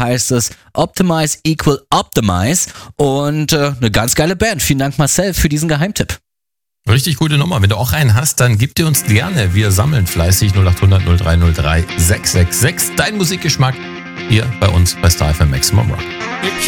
heißt es Optimize Equal Optimize und eine ganz geile Band. Vielen Dank Marcel für diesen Geheimtipp. Richtig gute Nummer. Wenn du auch einen hast, dann gib dir uns gerne. Wir sammeln fleißig 0800 0303 666. Dein Musikgeschmack hier bei uns bei Star FM Maximum Rock.